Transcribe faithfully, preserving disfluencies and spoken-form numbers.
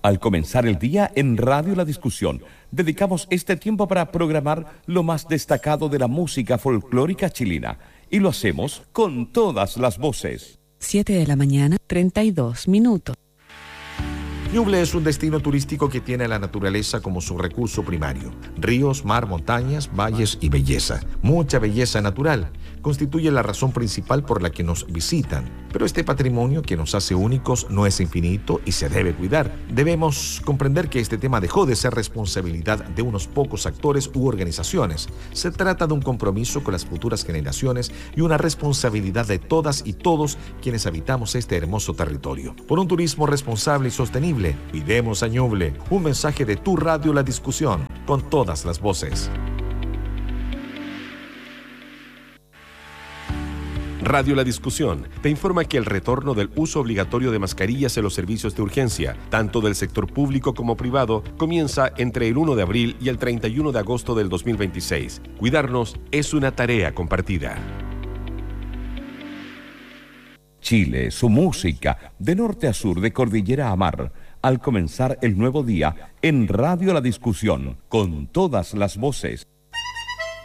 Al comenzar el día en Radio La Discusión, dedicamos este tiempo para programar lo más destacado de la música folclórica chilena. Y lo hacemos con todas las voces. siete de la mañana, treinta y dos minutos. Ñuble es un destino turístico que tiene la naturaleza como su recurso primario. Ríos, mar, montañas, valles y belleza. Mucha belleza natural constituye la razón principal por la que nos visitan. Pero este patrimonio que nos hace únicos no es infinito y se debe cuidar. Debemos comprender que este tema dejó de ser responsabilidad de unos pocos actores u organizaciones. Se trata de un compromiso con las futuras generaciones y una responsabilidad de todas y todos quienes habitamos este hermoso territorio. Por un turismo responsable y sostenible, cuidemos a Ñuble. Un mensaje de Tu Radio La Discusión, con todas las voces. Radio La Discusión te informa que el retorno del uso obligatorio de mascarillas en los servicios de urgencia, tanto del sector público como privado, comienza entre el uno de abril y el treinta y uno de agosto del dos mil veintiséis. Cuidarnos es una tarea compartida. Chile, su música, de norte a sur, de cordillera a mar, al comenzar el nuevo día en Radio La Discusión, con todas las voces.